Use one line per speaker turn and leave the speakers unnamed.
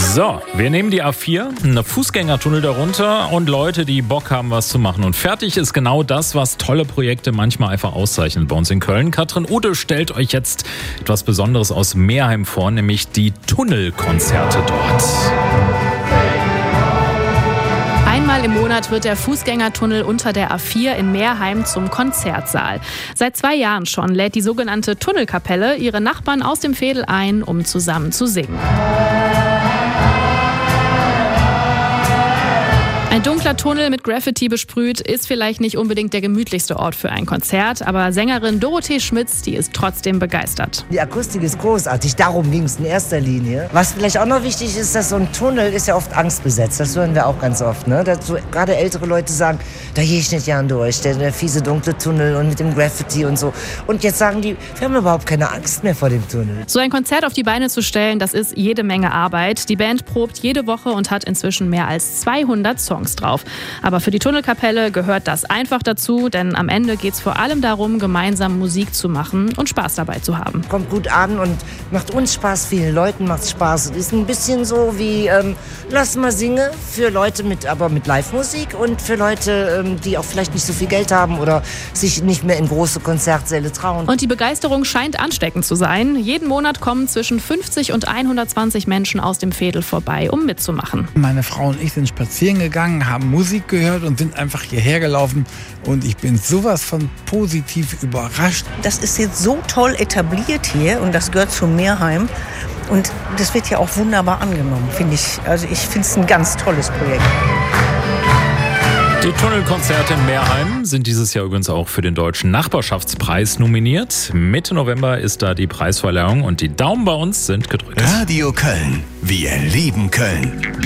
So, wir nehmen die A4, einen Fußgängertunnel darunter und Leute, die Bock haben, was zu machen. Und fertig ist genau das, was tolle Projekte manchmal einfach auszeichnet bei uns in Köln. Katrin Ute stellt euch jetzt etwas Besonderes aus Meerheim vor, nämlich die Tunnelkonzerte dort.
Einmal im Monat wird der Fußgängertunnel unter der A4 in Meerheim zum Konzertsaal. Seit 2 Jahren schon lädt die sogenannte Tunnelkapelle ihre Nachbarn aus dem Veedel ein, um zusammen zu singen. Ein dunkler Tunnel mit Graffiti besprüht ist vielleicht nicht unbedingt der gemütlichste Ort für ein Konzert, aber Sängerin Dorothee Schmitz, die ist trotzdem begeistert.
Die Akustik ist großartig, darum ging es in erster Linie. Was vielleicht auch noch wichtig ist, dass so ein Tunnel ist ja oft angstbesetzt, das hören wir auch ganz oft. Ne? Dass so, gerade ältere Leute sagen, da gehe ich nicht gern durch, der fiese dunkle Tunnel und mit dem Graffiti und so. Und jetzt sagen die, wir haben überhaupt keine Angst mehr vor dem Tunnel.
So ein Konzert auf die Beine zu stellen, das ist jede Menge Arbeit. Die Band probt jede Woche und hat inzwischen mehr als 200 Songs drauf. Aber für die Tunnelkapelle gehört das einfach dazu, denn am Ende geht es vor allem darum, gemeinsam Musik zu machen und Spaß dabei zu haben.
Kommt gut an und macht uns Spaß, vielen Leuten macht es Spaß. Ist ein bisschen so wie Lass mal singen für Leute mit Live-Musik und für Leute, die auch vielleicht nicht so viel Geld haben oder sich nicht mehr in große Konzertsäle trauen.
Und die Begeisterung scheint ansteckend zu sein. Jeden Monat kommen zwischen 50 und 120 Menschen aus dem Veedel vorbei, um mitzumachen.
Meine Frau und ich sind spazieren gegangen, haben Musik gehört und sind einfach hierher gelaufen. Und ich bin sowas von positiv überrascht.
Das ist jetzt so toll etabliert hier und das gehört zu Meerheim. Und das wird ja auch wunderbar angenommen, finde ich. Also ich finde es ein ganz tolles Projekt.
Die Tunnelkonzerte in Meerheim sind dieses Jahr übrigens auch für den Deutschen Nachbarschaftspreis nominiert. Mitte November ist da die Preisverleihung und die Daumen bei uns sind gedrückt.
Radio Köln. Wir lieben Köln.